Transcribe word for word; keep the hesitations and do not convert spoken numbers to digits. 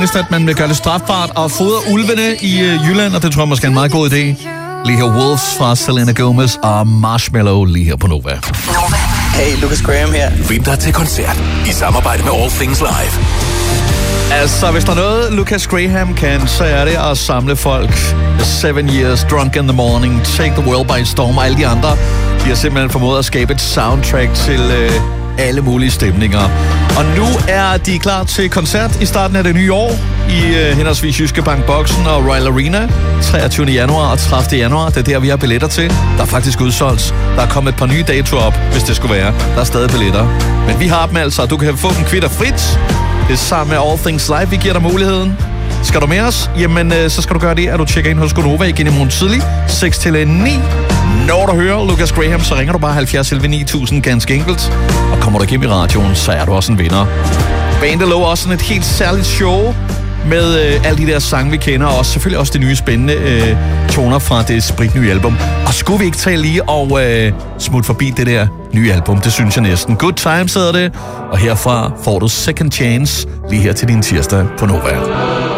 at man vil gøre det strafbart og fodre ulvene i øh, Jylland, og det tror jeg måske er en meget god idé. Lige her Wolves fra Selena Gomez og Marshmallow lige her på Nova. Nova. Hey, Lucas Graham her. Vip dig til koncert i samarbejde med All Things Live. Altså, hvis der er noget, Lucas Graham kan, så er det at samle folk. Seven Years, Drunk in the Morning, Take the World by Storm og alle de andre. De har simpelthen formået at skabe et soundtrack til øh, alle mulige stemninger. Og nu er de klar til koncert i starten af det nye år i øh, henholdsvis Jyske Bank Boxen og Royal Arena. treogtyvende januar og tredivte januar. Det er der, vi har billetter til. Der er faktisk udsolgt. Der er kommet et par nye datoer op, hvis det skulle være. Der er stadig billetter. Men vi har dem altså. Du kan få dem kvitter frit. Det er sammen med All Things Live, vi giver dig muligheden. Skal du med os? Jamen, øh, så skal du gøre det, at du tjekker ind hos Gonova igen i morgen tidlig. seks til ni. Når du hører Lucas Graham, så ringer du bare halvfjerds elleve ni tusind ganske enkelt. Og kommer du igennem i radioen, så er du også en vinder. Bandet lover også sådan et helt særligt show med øh, alle de der sange, vi kender, og også, selvfølgelig også de nye spændende øh, toner fra det spritnye album. Og skulle vi ikke tage lige og øh, smutte forbi det der nye album? Det synes jeg næsten. Good Times hedder det, og herfra får du Second Chance lige her til din tirsdag på Nova.